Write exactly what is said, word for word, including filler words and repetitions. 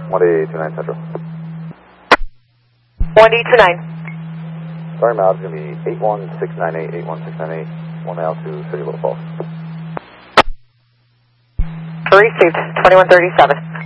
one eight two nine Central. one eight two nine. Sorry, Mal, it's going to be eight one six nine eight, eight one six nine eight, one out to City Little Falls. Received, twenty-one thirty-seven.